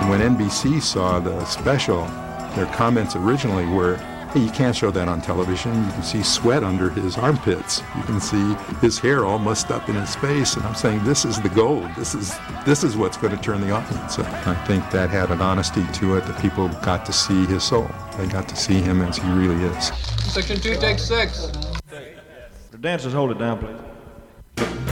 when NBC saw the special, their comments originally were, hey, you can't show that on television. You can see sweat under his armpits. You can see his hair all mussed up in his face. And I'm saying, this is the gold. This is what's going to turn the audience. I think that had an honesty to it, that people got to see his soul. They got to see him as he really is. Section 2, take 6. The dancers, hold it down, please.